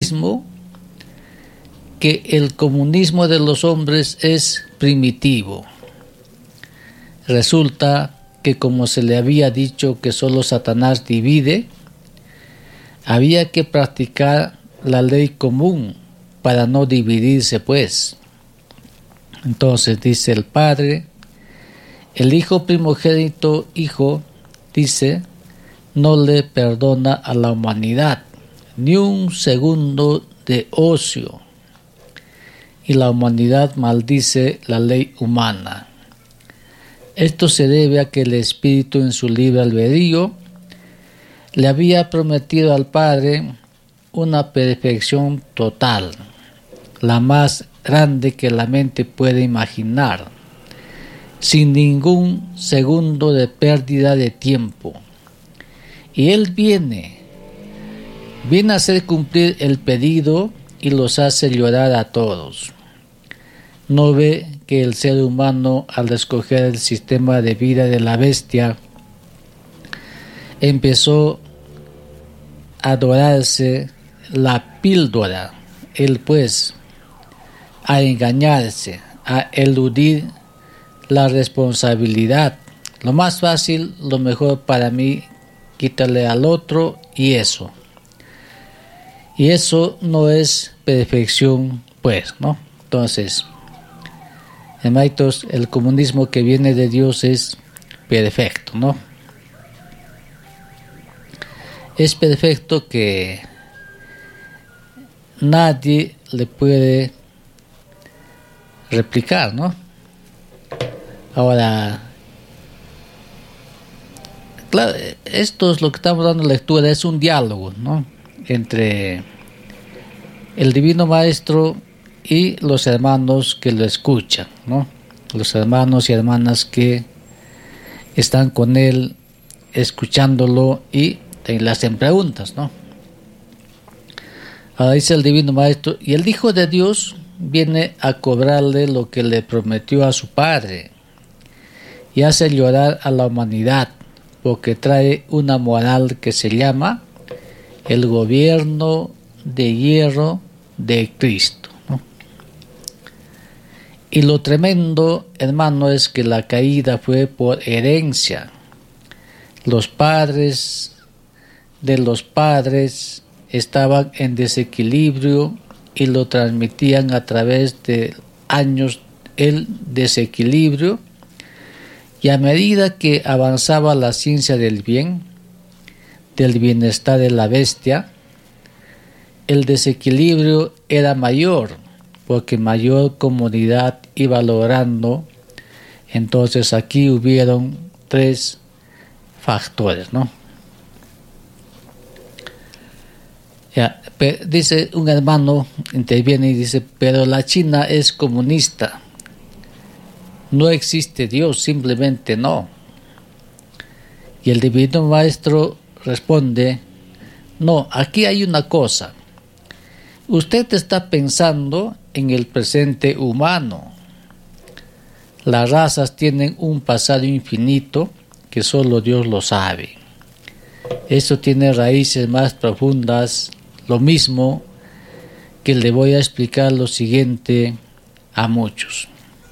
mismo que el comunismo de los hombres es primitivo. Resulta que como se le había dicho que solo Satanás divide, había que practicar la ley común para no dividirse, pues. Entonces dice el padre, el hijo primogénito, dice, no le perdona a la humanidad ni un segundo de ocio, y la humanidad maldice la ley humana. Esto se debe a que el espíritu en su libre albedrío le había prometido al Padre una perfección total, la más grande que la mente puede imaginar, sin ningún segundo de pérdida de tiempo. Y Él viene a hacer cumplir el pedido y los hace llorar a todos. No ve que el ser humano, al escoger el sistema de vida de la bestia, empezó a adorarse la píldora, él pues, a engañarse, a eludir la responsabilidad. Lo más fácil, lo mejor para mí, quítale al otro y eso. Y eso no es perfección, pues, ¿no? Entonces, hermanitos, el comunismo que viene de Dios es perfecto, ¿no? Es perfecto que nadie le puede replicar, ¿no? Ahora, claro, esto es lo que estamos dando lectura, es un diálogo, ¿no? Entre el Divino Maestro y los hermanos que lo escuchan, ¿no? Los hermanos y hermanas que están con él escuchándolo y le hacen preguntas, ¿no? Ahora dice el Divino Maestro, y el Hijo de Dios viene a cobrarle lo que le prometió a su Padre y hace llorar a la humanidad porque trae una moral que se llama el gobierno de hierro de Cristo, ¿no? Y lo tremendo, hermano, es que la caída fue por herencia. Los padres de los padres estaban en desequilibrio y lo transmitían a través de años el desequilibrio, y a medida que avanzaba la ciencia del bien, del bienestar de la bestia, el desequilibrio era mayor, porque mayor comodidad iba logrando. Entonces aquí hubieron 3 factores, ¿no? Ya, dice un hermano, interviene y dice, pero la China es comunista. No existe Dios, simplemente no. Y el Divino Maestro responde, no, aquí hay una cosa. Usted está pensando en el presente humano. Las razas tienen un pasado infinito que solo Dios lo sabe. Eso tiene raíces más profundas. Lo mismo que le voy a explicar lo siguiente a muchos.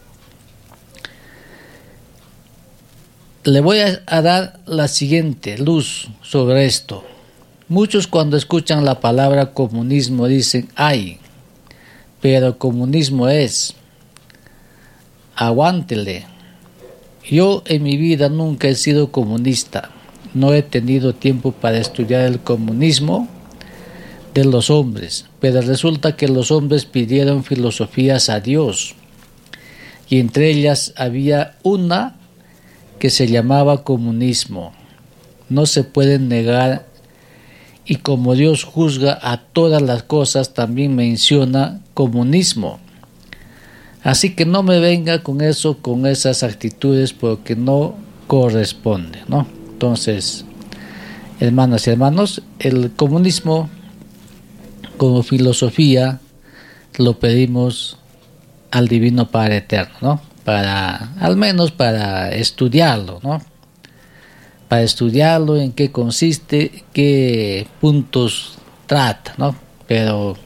Le voy a dar la siguiente luz sobre esto. Muchos cuando escuchan la palabra comunismo dicen, ay, pero comunismo es, aguántele. Yo en mi vida nunca he sido comunista, no he tenido tiempo para estudiar el comunismo de los hombres, pero resulta que los hombres pidieron filosofías a Dios, y entre ellas había una que se llamaba comunismo. No se puede negar, y como Dios juzga a todas las cosas, también menciona comunismo. Así que no me venga con eso, con esas actitudes, porque no corresponde, ¿no? Entonces, hermanas y hermanos, el comunismo como filosofía lo pedimos al Divino Padre Eterno, ¿no? Al menos para estudiarlo, ¿no? Para estudiarlo, en qué consiste, qué puntos trata, ¿no? Pero